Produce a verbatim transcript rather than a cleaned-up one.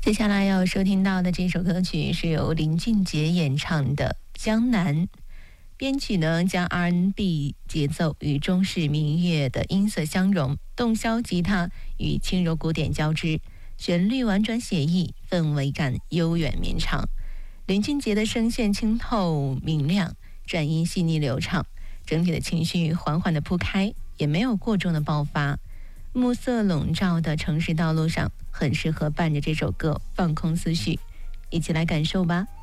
接下来要收听到的这首歌曲是由林俊杰演唱的《江南》，编曲呢将 R and B 节奏与中式民乐的音色相融，洞箫吉他与轻柔古典交织，旋律婉转写意，氛围感悠远绵长。林俊杰的声线清透明亮，转音细腻流畅，整体的情绪缓缓地铺开，也没有过重的爆发。暮色笼罩的城市道路上，很适合伴着这首歌放空思绪，一起来感受吧。